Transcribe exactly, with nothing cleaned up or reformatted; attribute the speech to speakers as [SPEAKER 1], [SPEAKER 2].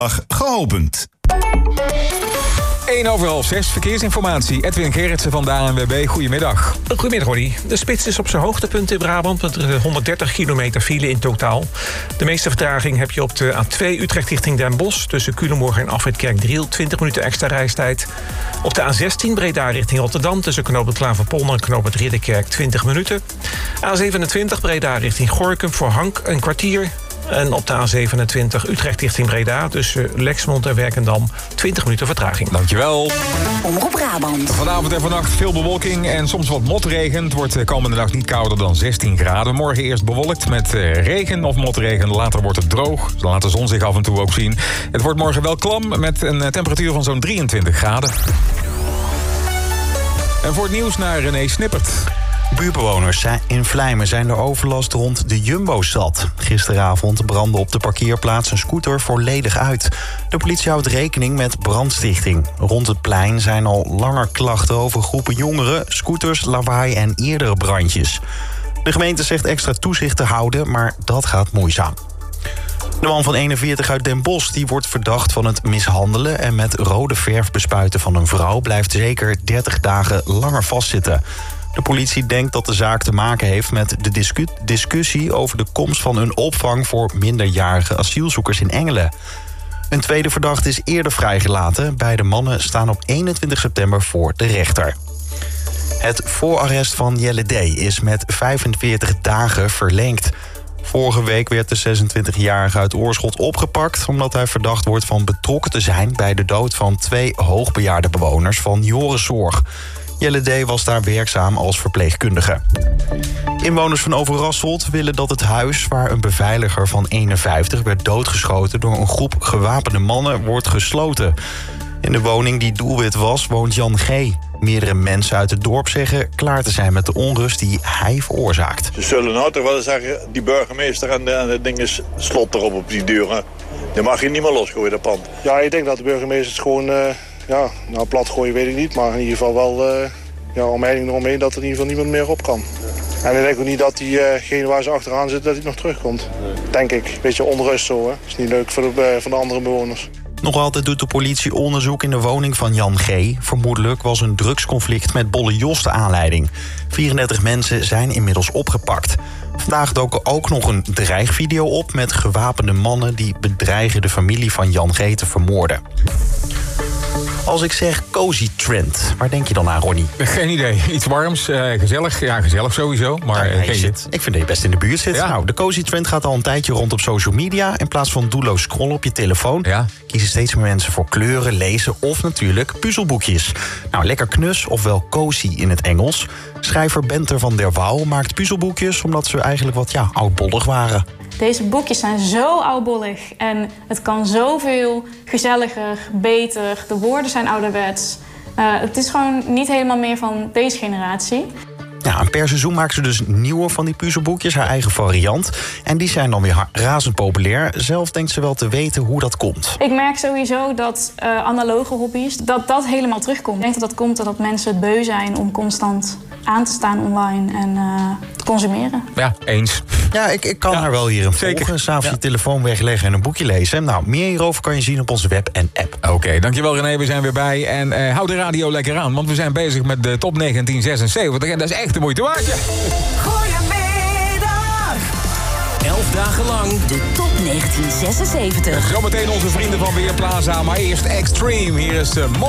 [SPEAKER 1] geopend.
[SPEAKER 2] één over half zes, verkeersinformatie. Edwin Gerritsen van de A N W B, goedemiddag.
[SPEAKER 3] Goedemiddag, Ronnie. De spits is op zijn hoogtepunt in Brabant met honderddertig kilometer file in totaal. De meeste vertraging heb je op de A twee Utrecht richting Den Bosch. Tussen Culemborg en Afrit Kerkdriel, twintig minuten extra reistijd. Op de A zestien Breda richting Rotterdam. Tussen knooppunt Klaverpolder en knooppunt Ridderkerk, twintig minuten. A zevenentwintig Breda richting Gorinchem voor Hank, een kwartier. En op de A zevenentwintig Utrecht richting Breda tussen Lexmond en Werkendam twintig minuten vertraging.
[SPEAKER 2] Dankjewel.
[SPEAKER 4] Omroep Brabant.
[SPEAKER 2] Vanavond en vannacht veel bewolking en soms wat motregen. Het wordt de komende dag niet kouder dan zestien graden. Morgen eerst bewolkt met regen of motregen. Later wordt het droog. Dan laat de zon zich af en toe ook zien. Het wordt morgen wel klam met een temperatuur van zo'n drieëntwintig graden. En voor het nieuws naar René Snippert.
[SPEAKER 5] Buurbewoners in Vlijmen zijn de overlast rond de Jumbo zat. Gisteravond brandde op de parkeerplaats een scooter volledig uit. De politie houdt rekening met brandstichting. Rond het plein zijn al langer klachten over groepen jongeren, scooters, lawaai en eerdere brandjes. De gemeente zegt extra toezicht te houden, maar dat gaat moeizaam. De man van eenenveertig uit Den Bosch die wordt verdacht van het mishandelen en met rode verf bespuiten van een vrouw blijft zeker dertig dagen langer vastzitten. De politie denkt dat de zaak te maken heeft met de discu- discussie over de komst van een opvang voor minderjarige asielzoekers in Engelen. Een tweede verdachte is eerder vrijgelaten. Beide mannen staan op eenentwintig september voor de rechter. Het voorarrest van Jelle D. is met vijfenveertig dagen verlengd. Vorige week werd de zesentwintigjarige uit Oorschot opgepakt omdat hij verdacht wordt van betrokken te zijn bij de dood van twee hoogbejaarde bewoners van Jorenzorg. Jelle D. was daar werkzaam als verpleegkundige. Inwoners van Overrasselt willen dat het huis waar een beveiliger van eenenvijftig werd doodgeschoten door een groep gewapende mannen wordt gesloten. In de woning die doelwit was, woont Jan G. Meerdere mensen uit het dorp zeggen klaar te zijn met de onrust die hij veroorzaakt.
[SPEAKER 6] Ze zullen nou toch wel zeggen, die burgemeester en de, en de ding is slot erop op die deuren. Die mag je niet meer losgooien, dat pand.
[SPEAKER 7] Ja, ik denk dat de burgemeester het gewoon, uh, ja, nou plat gooien weet ik niet, maar in ieder geval wel uh, ja, omheining eromheen dat er in ieder geval niemand meer op kan. En ik denk ook niet dat diegene uh waar ze achteraan zit, dat hij nog terugkomt. Denk ik. Beetje onrust zo, hè. Is niet leuk voor de, uh, voor de andere bewoners.
[SPEAKER 5] Nog altijd doet de politie onderzoek in de woning van Jan G. Vermoedelijk was een drugsconflict met Bolle Jos de aanleiding. vierendertig mensen zijn inmiddels opgepakt. Vandaag dook er ook nog een dreigvideo op met gewapende mannen die bedreigen de familie van Jan G. te vermoorden. Als ik zeg cozy trend, waar denk je dan aan, Ronnie?
[SPEAKER 2] Geen idee. Iets warms, uh, gezellig. Ja, gezellig sowieso. Maar
[SPEAKER 5] ja,
[SPEAKER 2] uh, geen
[SPEAKER 5] zit, ik vind dat je best in de buurt zit. Ja. Nou, de cozy trend gaat al een tijdje rond op social media. In plaats van doelloos scrollen op je telefoon
[SPEAKER 2] ja.
[SPEAKER 5] kiezen steeds meer mensen voor kleuren, lezen of natuurlijk puzzelboekjes. Nou, lekker knus, ofwel cozy in het Engels. Schrijver Benter van der Wouw maakt puzzelboekjes omdat ze eigenlijk wat ja, oudbollig waren.
[SPEAKER 8] Deze boekjes zijn zo oudbollig en het kan zoveel gezelliger, beter. De woorden zijn ouderwets. Uh, het is gewoon niet helemaal meer van deze generatie.
[SPEAKER 5] Ja, en per seizoen maken ze dus nieuwe van die puzzelboekjes, haar eigen variant. En die zijn dan weer razend populair. Zelf denkt ze wel te weten hoe dat komt.
[SPEAKER 8] Ik merk sowieso dat uh, analoge hobby's, dat dat helemaal terugkomt. Ik denk dat dat komt doordat mensen het beu zijn om constant aan te staan online en uh, te consumeren.
[SPEAKER 2] Ja, eens.
[SPEAKER 5] Ja, ik, ik kan
[SPEAKER 2] ja,
[SPEAKER 5] haar wel hierin
[SPEAKER 2] zeker.
[SPEAKER 5] volgen. S'avonds
[SPEAKER 2] ja.
[SPEAKER 5] je telefoon wegleggen en een boekje lezen. Nou, meer hierover kan je zien op onze web en app.
[SPEAKER 2] Oké, okay, dankjewel René, we zijn weer bij. En uh, hou de radio lekker aan, want we zijn bezig met de top negentien zesenzeventig. En dat is echt de moeite waard.
[SPEAKER 4] Goedemiddag. Elf dagen lang de top negentien zesenzeventig.
[SPEAKER 2] Zometeen onze vrienden van Weerplaza, maar eerst Extreme. Hier is de